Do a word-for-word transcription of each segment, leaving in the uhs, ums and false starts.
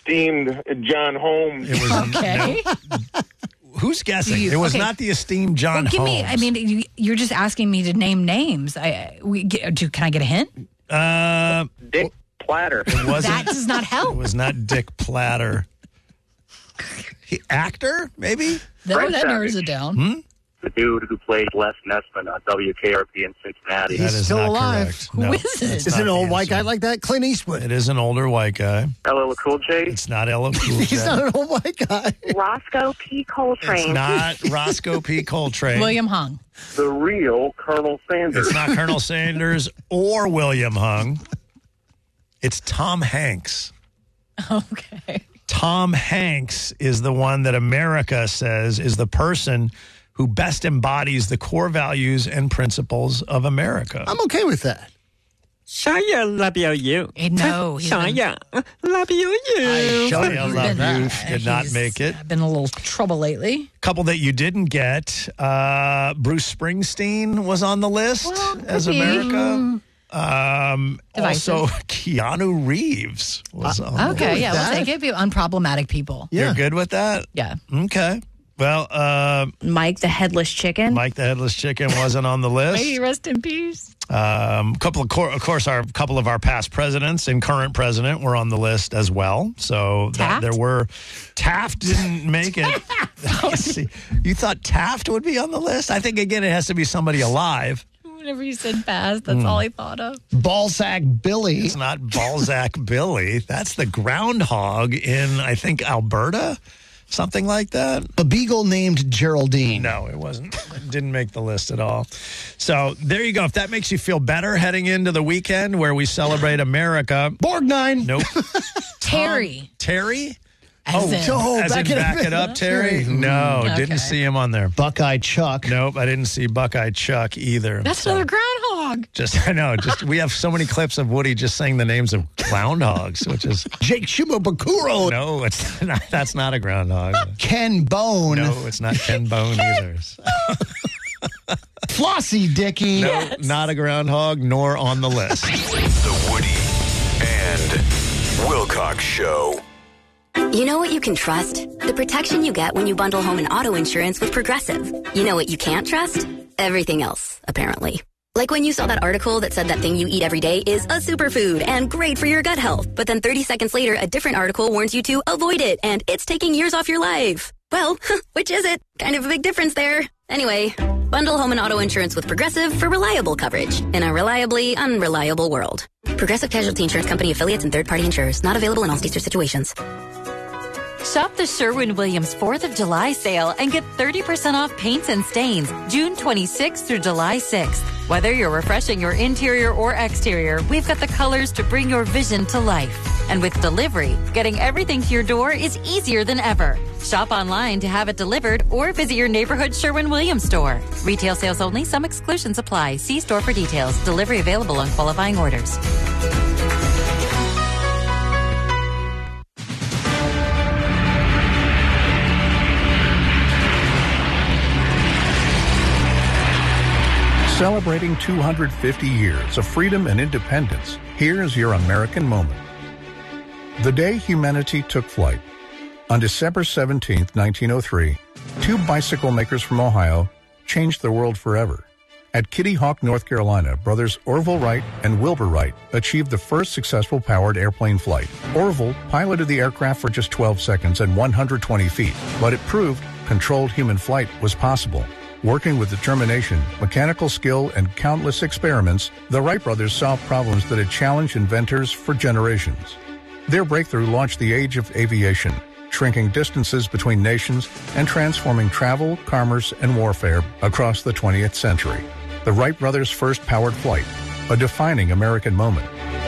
esteemed John Holmes. It was Okay. no. Who's guessing? You- it was okay. not the esteemed John Well, give Holmes. me. I mean, you, you're just asking me to name names. I we get, do. Can I get a hint? uh, Dick Platter. it wasn't. That does not It help. was not Dick Platter. He, actor, maybe? No, Fred that narrows Savage. it down. Hmm? The dude who played Les Nessman on W K R P in Cincinnati. That He's is still not alive. correct. Who No, is it? that's Is not it an the old white answer. guy like that? Clint Eastwood. It is an older white guy. L L Cool J. It's not L L Cool He's J. not an old white guy. Roscoe P. Coltrane. It's not Roscoe P. Coltrane. William Hung. The real Colonel Sanders. It's not Colonel Sanders or William Hung. It's Tom Hanks. Okay. Tom Hanks is the one that America says is the person who best embodies the core values and principles of America. I'm okay with that. 想要 love you. Eh, No, he's 想 been, 要 love you. I Shia he's LaBeouf been- did not he's make it. Been a little trouble lately. Couple that you didn't get. Uh, Bruce Springsteen was on the list Well, as could be. America. Um, Divisive. also, Keanu Reeves was on the Okay, list. yeah, that. we'll take it. Be unproblematic people. Yeah. You're good with that? Yeah. Okay. Well, uh, Mike the Headless Chicken. Mike the Headless Chicken wasn't on the list. May he rest in peace. Um, couple of, cor- of course, our couple of our past presidents and current president were on the list as well. So that, Taft? there were Taft didn't make it. See, you thought Taft would be on the list? I think again it has to be somebody alive. Whenever you said past, that's all I thought of. Ballsack Billy. It's not Balzac Billy. That's the groundhog in I think Alberta, something like that. A beagle named Geraldine. No, it wasn't. It didn't make the list at all. So there you go. If that makes you feel better heading into the weekend where we celebrate America. Borgnine. Nope. Terry. Terry? As in- oh, As back in it up. back it up, Terry? No, Okay. didn't see him on there. Buckeye Chuck. Nope, I didn't see Buckeye Chuck either. That's So, another groundhog. Just I know. Just we have so many clips of Woody just saying the names of groundhogs, which is Jake Shimabukuro. no, it's not. That's not a groundhog. Ken Bone. No, it's not Ken Bone either. Flossie Dicky. No, not a groundhog, nor on the list. The Woody and Wilcox Show. You know what you can trust? The protection you get when you bundle home and auto insurance with Progressive. You know what you can't trust? Everything else, apparently. Like when you saw that article that said that thing you eat every day is a superfood and great for your gut health. But then thirty seconds later, a different article warns you to avoid it and it's taking years off your life. Well, which is it? Kind of a big difference there. Anyway, bundle home and auto insurance with Progressive for reliable coverage in a reliably unreliable world. Progressive Casualty Insurance Company affiliates and third-party insurers. Not available in all states or situations. Shop the Sherwin-Williams fourth of July sale and get thirty percent off paints and stains June twenty-sixth through July sixth. Whether you're refreshing your interior or exterior, we've got the colors to bring your vision to life. And with delivery, getting everything to your door is easier than ever. Shop online to have it delivered or visit your neighborhood Sherwin-Williams store. Retail sales only. Some exclusions apply. See store for details. Delivery available on qualifying orders. Celebrating two hundred fifty years of freedom and independence, here's your American moment. The day humanity took flight. On December seventeenth, nineteen oh three, two bicycle makers from Ohio changed the world forever. At Kitty Hawk, North Carolina, brothers Orville Wright and Wilbur Wright achieved the first successful powered airplane flight. Orville piloted the aircraft for just twelve seconds and one hundred twenty feet, but it proved controlled human flight was possible. Working with determination, mechanical skill, and countless experiments, the Wright brothers solved problems that had challenged inventors for generations. Their breakthrough launched the age of aviation, shrinking distances between nations and transforming travel, commerce, and warfare across the twentieth century. The Wright brothers' first powered flight, a defining American moment.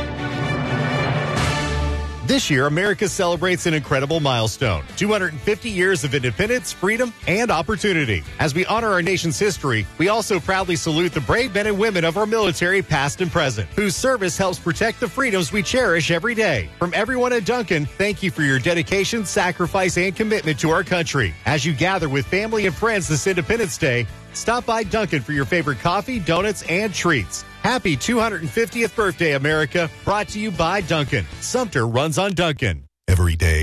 This year, America celebrates an incredible milestone, two hundred fifty years of independence, freedom, and opportunity. As we honor our nation's history, we also proudly salute the brave men and women of our military, past and present, whose service helps protect the freedoms we cherish every day. From everyone at Duncan, thank you for your dedication, sacrifice, and commitment to our country. As you gather with family and friends this Independence Day, stop by Duncan for your favorite coffee, donuts, and treats. Happy two hundred fiftieth birthday, America. Brought to you by Duncan. Sumter runs on Duncan. Every day.